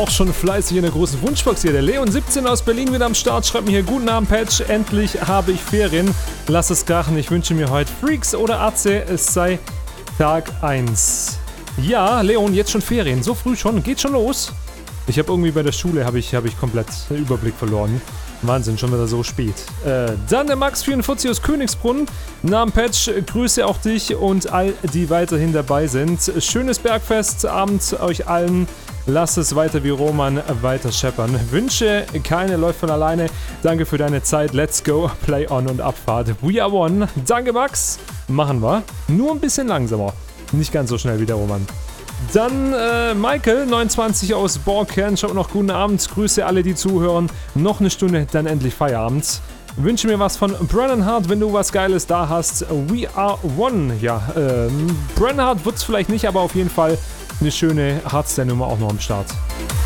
auch schon fleißig in der großen Wunschbox hier. Der Leon17 aus Berlin wieder am Start. Schreibt mir hier, guten Abend, Patch. Endlich habe ich Ferien. Lass es krachen. Ich wünsche mir heute Freaks oder Atze. Es sei Tag 1. Ja, Leon, jetzt schon Ferien. So früh schon. Geht schon los. Ich habe irgendwie bei der Schule habe ich komplett den Überblick verloren. Wahnsinn, schon wieder so spät. Dann der Max44 aus Königsbrunn. Namen Patch, grüße auch dich und all, die weiterhin dabei sind. Schönes Bergfest, Abend euch allen. Lass es weiter wie Roman weiter scheppern. Wünsche, keine läuft von alleine. Danke für deine Zeit. Let's go, play on und Abfahrt. We are one. Danke, Max. Machen wir. Nur ein bisschen langsamer. Nicht ganz so schnell wie der Roman. Dann Michael, 29 aus Borkern, schaut noch guten Abend, grüße alle, die zuhören. Noch eine Stunde, dann endlich Feierabend. Wünsche mir was von Brennan Hart, wenn du was Geiles da hast. We are one. Ja, Brennan Hart wird es vielleicht nicht, aber auf jeden Fall eine schöne Hardstyle-Nummer auch noch am Start.